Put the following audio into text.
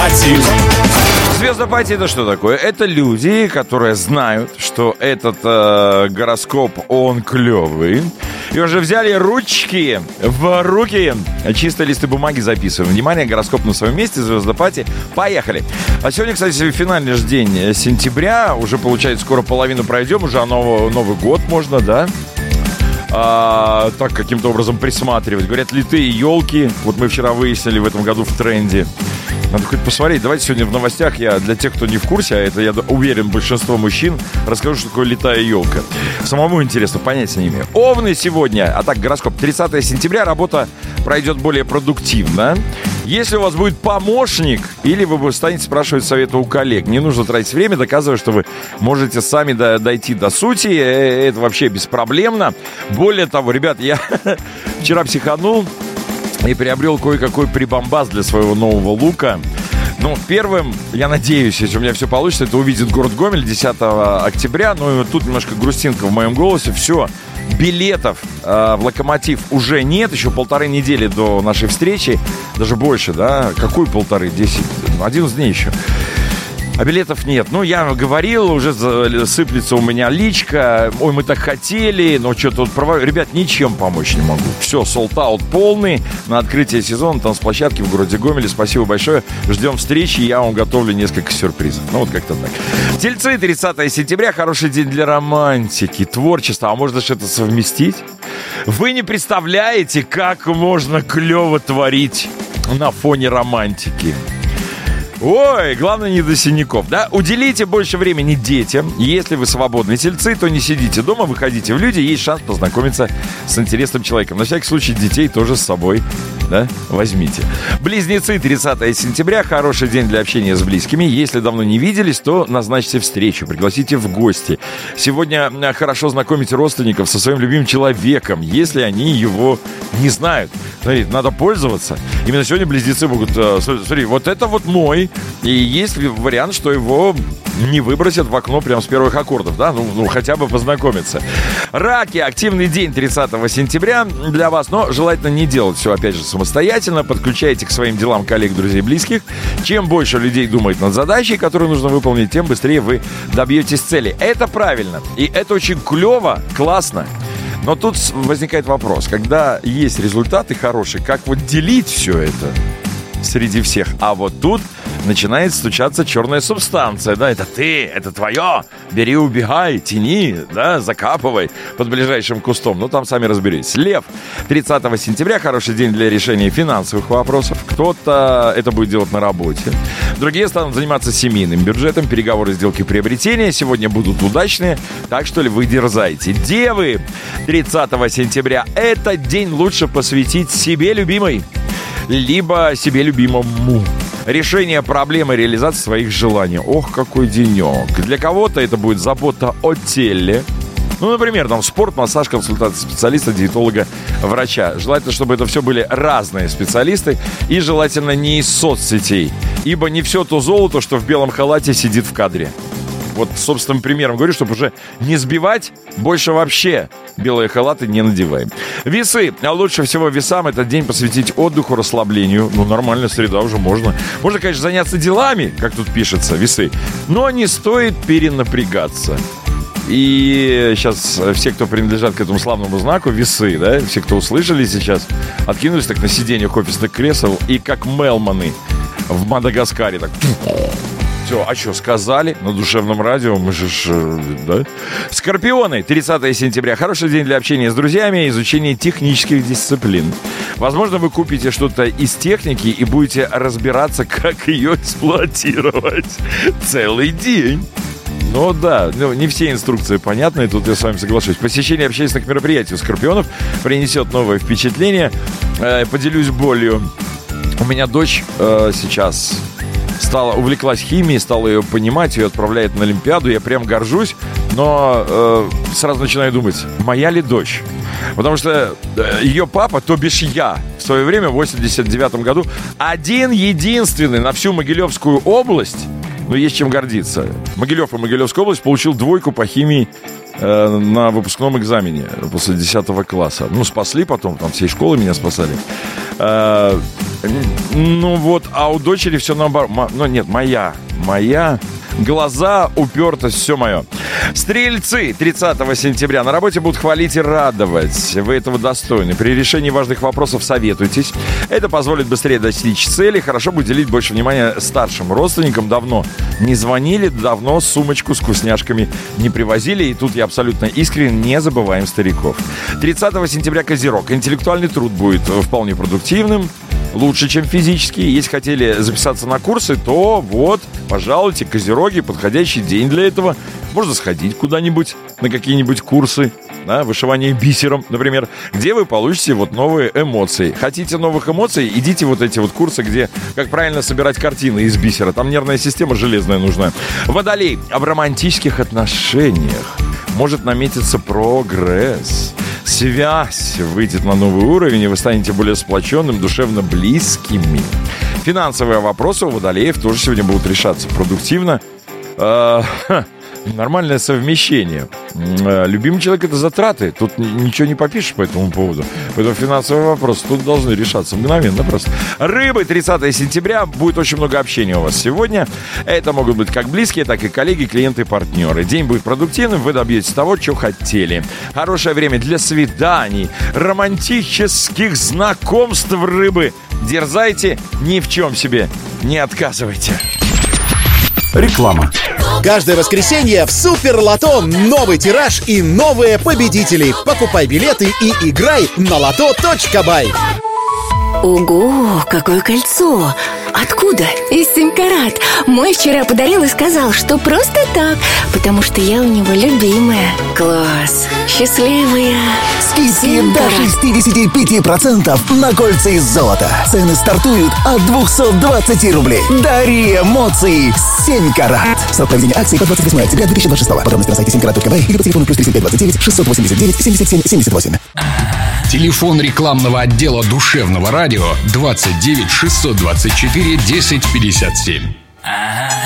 звездопати. Звездопати — это что такое? Это люди, которые знают, что этот гороскоп, он клевый. И уже взяли ручки в руки, чистые листы бумаги записываем. Внимание, гороскоп на своем месте, звездопати. Поехали. А сегодня, кстати, финальный же день сентября. Уже, получается, скоро половину пройдем. Уже Новый год можно, да? Так каким-то образом присматривать. Говорят, литые елки. Вот мы вчера выяснили в этом году в тренде. Надо хоть посмотреть. Давайте сегодня в новостях я, для тех, кто не в курсе, а это, я уверен, большинство мужчин, расскажу, что такое литая елка. Самому интересно, понятия не имею. Овны сегодня, а так гороскоп, 30 сентября, работа пройдет более продуктивно. Если у вас будет помощник, или вы станете спрашивать совета у коллег, не нужно тратить время, доказывая, что вы можете сами дойти до сути. Это вообще беспроблемно. Более того, ребят, я вчера психанул и приобрел кое-какой прибамбас для своего нового лука. Ну, первым, я надеюсь, если у меня все получится, это увидит город Гомель 10 октября. Ну, и тут немножко грустинка в моем голосе. Все, билетов в «Локомотив» уже нет. Еще 1,5 недели до нашей встречи. Даже больше, да? Какую 1,5? 10? 11 дней еще. А билетов нет. Ну, я говорил, уже сыплется у меня личка. Ой, мы так хотели, но что-то вот провалил. Ребят, ничем помочь не могу. Все, солд-аут полный на открытие сезона танцплощадки в городе Гомеле. Спасибо большое. Ждем встречи. Я вам готовлю несколько сюрпризов. Ну, вот как-то так. Тельцы, 30 сентября. Хороший день для романтики, творчества. А можно же это совместить? Вы не представляете, как можно клево творить на фоне романтики. Ой, главное не до синяков, да? Уделите больше времени детям. Если вы свободные тельцы, то не сидите дома, выходите в люди. Есть шанс познакомиться с интересным человеком. На всякий случай детей тоже с собой, да, возьмите. Близнецы, 30 сентября. Хороший день для общения с близкими. Если давно не виделись, то назначьте встречу, пригласите в гости. Сегодня хорошо знакомить родственников со своим любимым человеком, если они его не знают. Смотрите, надо пользоваться. Именно сегодня близнецы могут... Смотри, вот это вот мой. И есть вариант, что его не выбросят в окно прямо с первых аккордов, да? Ну, хотя бы познакомиться. Раки. Активный день 30 сентября для вас. Но желательно не делать все, опять же, самостоятельно. Подключайте к своим делам коллег, друзей, близких. Чем больше людей думает над задачей, которую нужно выполнить, тем быстрее вы добьетесь цели. Это правильно. И это очень клево, классно. Но тут возникает вопрос. Когда есть результаты хорошие, как вот делить все это среди всех? А вот тут начинает стучаться черная субстанция. Да, это ты, это твое. Бери, убегай, тяни, да, закапывай под ближайшим кустом. Ну, там сами разберитесь. Лев. 30 сентября. Хороший день для решения финансовых вопросов. Кто-то это будет делать на работе. Другие станут заниматься семейным бюджетом. Переговоры, сделки, приобретения сегодня будут удачные. Так что ли вы дерзайте. Девы. 30 сентября. Этот день лучше посвятить себе любимой, либо себе любимому. Решение проблемы, реализации своих желаний. Ох, какой денек. Для кого-то это будет забота о теле. Ну, например, там спорт, массаж, консультация специалиста, диетолога, врача. Желательно, чтобы это все были разные специалисты. И желательно не из соцсетей. Ибо не все то золото, что в белом халате сидит в кадре. Вот собственным примером говорю, чтобы уже не сбивать, больше вообще белые халаты не надеваем. Весы. А лучше всего весам этот день посвятить отдыху, расслаблению. Ну, нормально, среда уже можно. Можно, конечно, заняться делами, как тут пишется, весы. Но не стоит перенапрягаться. И сейчас все, кто принадлежат к этому славному знаку, весы, да, все, кто услышали сейчас, откинулись так на сиденьях офисных кресел и как Мелманы в Мадагаскаре так... Все, а что, сказали на душевном радио, мы же, да? Скорпионы, 30 сентября. Хороший день для общения с друзьями и изучения технических дисциплин. Возможно, вы купите что-то из техники и будете разбираться, как ее эксплуатировать целый день. Ну да, не все инструкции понятны, и тут я с вами соглашусь. Посещение общественных мероприятий у скорпионов принесет новое впечатление. Поделюсь болью. У меня дочь сейчас... увлеклась химией, стала ее понимать, ее отправляет на Олимпиаду. Я прям горжусь, но сразу начинаю думать, моя ли дочь? Потому что ее папа, то бишь я, в свое время, в 89 году, один-единственный на всю Могилевскую область, ну, есть чем гордиться. Могилев и Могилевская область получил 2 по химии на выпускном экзамене после 10 класса. Ну, спасли потом, там всей школы меня спасали. Ну вот, а у дочери все наоборот. Ну нет, моя. Глаза, упертость, все мое. Стрельцы 30 сентября на работе будут хвалить и радовать. Вы этого достойны. При решении важных вопросов советуйтесь. Это позволит быстрее достичь цели. Хорошо будет уделить больше внимания старшим родственникам. Давно не звонили, давно сумочку с вкусняшками не привозили. И тут я абсолютно искренне, не забываем стариков. 30 сентября Козерог. Интеллектуальный труд будет вполне продуктивным. Лучше, чем физический. Если хотели записаться на курсы, то вот, пожалуйте, Козероги, подходящий день для этого. Можно сходить куда-нибудь на какие-нибудь курсы, да, вышивание бисером, например, где вы получите вот новые эмоции. Хотите новых эмоций, идите вот эти вот курсы, где как правильно собирать картины из бисера. Там нервная система железная нужна. Водолей. В романтических отношениях может наметиться прогресс. Связь выйдет на новый уровень, и вы станете более сплоченным, душевно близкими. Финансовые вопросы у водолеев тоже сегодня будут решаться продуктивно. Нормальное совмещение. Любимый человек — это затраты. Тут ничего не попишешь по этому поводу. Поэтому финансовые вопросы тут должны решаться мгновенно просто. Рыбы, 30 сентября. Будет очень много общения у вас сегодня. Это могут быть как близкие, так и коллеги, клиенты, партнеры. День будет продуктивным, вы добьетесь того, что хотели. Хорошее время для свиданий, романтических знакомств, рыбы. Дерзайте, ни в чем себе не отказывайте. Реклама. Каждое воскресенье в Супер Лото новый тираж и новые победители. Покупай билеты и играй на лото.бай. Ого, какое кольцо! Откуда? Из 7 карат. Мой вчера подарил и сказал, что просто так, потому что я у него любимая. Класс! Счастливая! Скидки до 65% на кольца из золота. Цены стартуют от 220 рублей. Дари эмоции 7 карат. Срок проведения акции по 28 октября 2026. Подробности на сайте 7karat.by или по телефону +3529 689 77 78. Телефон рекламного отдела душевного радио 29 624 10 57.